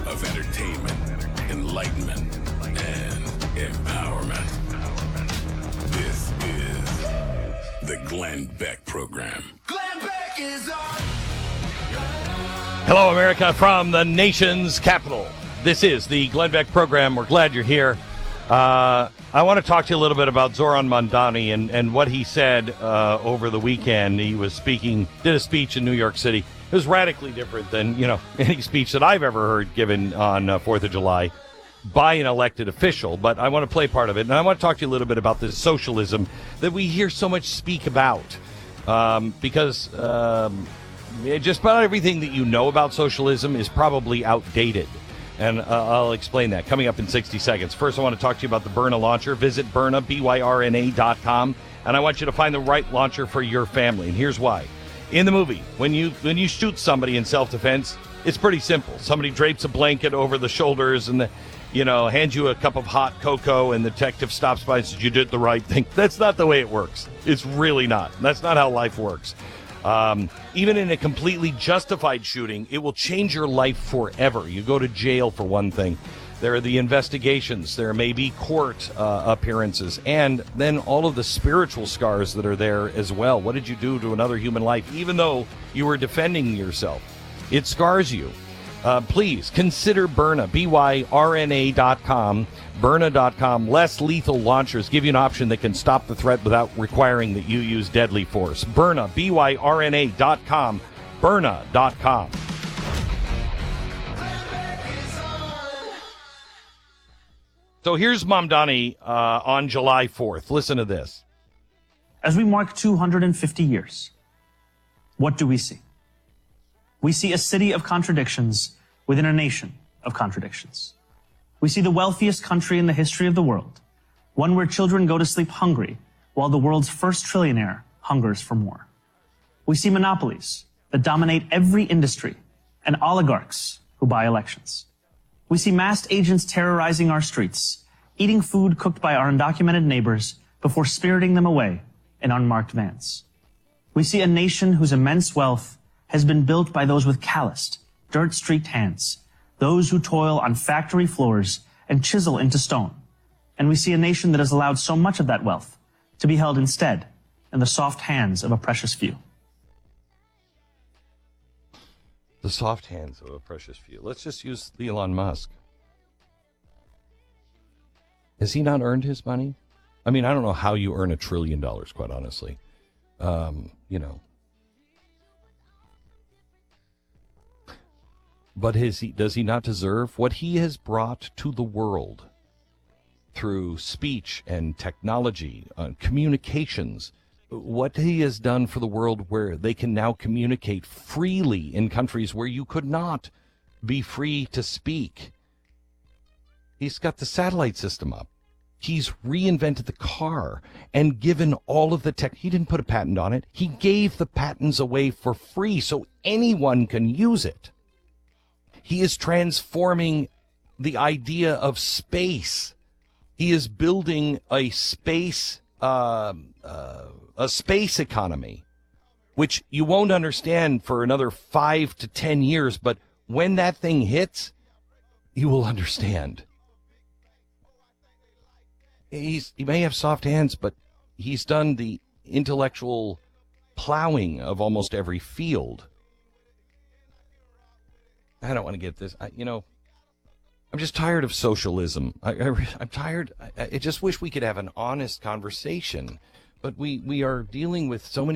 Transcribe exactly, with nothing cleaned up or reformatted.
of entertainment, enlightenment, and empowerment. This is the Glenn Beck Program. Glenn Beck is on. Hello, America, from the nation's capital. This is the Glenn Beck Program. We're glad you're here. Uh, I want to talk to you a little bit about Zoran Mandani and, and what he said uh, over the weekend. He was speaking, did a speech in New York City. It was radically different than, you know, any speech that I've ever heard given on uh, fourth of July by an elected official. But I want to play part of it. And I want to talk to you a little bit about this socialism that we hear so much speak about. Um, because um, just about everything that you know about socialism is probably outdated. And uh, I'll explain that coming up in sixty seconds. First, I want to talk to you about the Byrna launcher. Visit Byrna, B Y R N A dot com, and I want you to find the right launcher for your family. And here's why. In the movie, when you when you shoot somebody in self-defense, it's pretty simple. Somebody drapes a blanket over the shoulders and, the, you know, hands you a cup of hot cocoa, and the detective stops by and says, you did the right thing. That's not the way it works. It's really not. That's not how life works. Um, even in a completely justified shooting, it will change your life forever. You go to jail for one thing. There are the investigations. There may be court uh, appearances. And then all of the spiritual scars that are there as well. What did you do to another human life? Even though you were defending yourself, it scars you. Uh, please consider Byrna, B Y R N A dot com, Byrna dot com. Less lethal launchers give you an option that can stop the threat without requiring that you use deadly force. Byrna, B Y R N A dot com, Byrna dot com. So here's Mamdani uh, on July fourth. Listen to this. As we mark two hundred fifty years, what do we see? We see a city of contradictions within a nation of contradictions. We see the wealthiest country in the history of the world, one where children go to sleep hungry while the world's first trillionaire hungers for more. We see monopolies that dominate every industry and oligarchs who buy elections. We see masked agents terrorizing our streets, eating food cooked by our undocumented neighbors before spiriting them away in unmarked vans. We see a nation whose immense wealth has been built by those with calloused, dirt-streaked hands, those who toil on factory floors and chisel into stone. And we see a nation that has allowed so much of that wealth to be held instead in the soft hands of a precious few. The soft hands of a precious few. Let's just use Elon Musk. Has he not earned his money? I mean, I don't know how you earn a trillion dollars, quite honestly. Um, you know. But his, does he not deserve what he has brought to the world through speech and technology, uh, communications, what he has done for the world where they can now communicate freely in countries where you could not be free to speak. He's got the satellite system up. He's reinvented the car and given all of the tech. He didn't put a patent on it. He gave the patents away for free so anyone can use it. He is transforming the idea of space. He is building a space, uh, uh, a space economy, which you won't understand for another five to ten years. But when that thing hits, you will understand. He's, he may have soft hands, but he's done the intellectual plowing of almost every field. I don't want to get this. I, you know, I'm just tired of socialism. I, I, I'm tired. I, I just wish we could have an honest conversation. But we, we are dealing with so many